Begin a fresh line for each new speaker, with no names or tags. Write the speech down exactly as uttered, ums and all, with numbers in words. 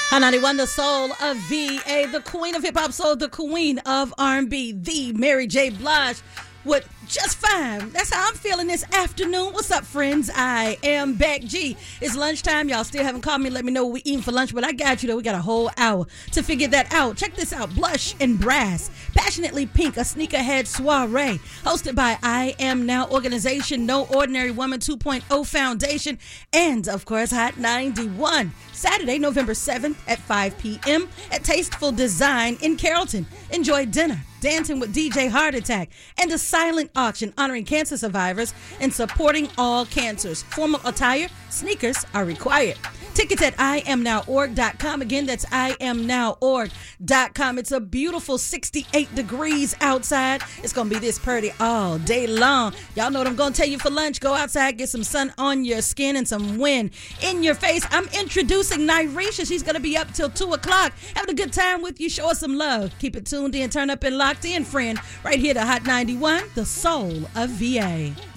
Hot ninety-one, the soul of V A, the queen of hip-hop soul, the queen of R and B, the Mary J. Blige, with just fine. That's how I'm feeling this afternoon. What's up, friends? I am back. G, it's lunchtime. Y'all still haven't called me. Let me know what we eating for lunch, but I got you, though. We got a whole hour to figure that out. Check this out. Blush and Brass, Passionately Pink, a sneakerhead soiree, hosted by I Am Now Organization, No Ordinary Woman two point oh Foundation, and, of course, Hot ninety-one. Saturday, November seventh at five p.m. at Tasteful Design in Carrollton. Enjoy dinner, dancing with D J Heart Attack, and a silent auction honoring cancer survivors and supporting all cancers. Formal attire, sneakers are required. Tickets at I am now org dot com. Again, that's I am now org dot com. It's a beautiful sixty-eight degrees outside. It's going to be this pretty all day long. Y'all know what I'm going to tell you for lunch. Go outside, get some sun on your skin and some wind in your face. I'm introducing Nyrisha. She's going to be up till two o'clock. Having a good time with you. Show us some love. Keep it tuned in, turn up and locked in, friend. Right here to Hot ninety-one, the soul of V A.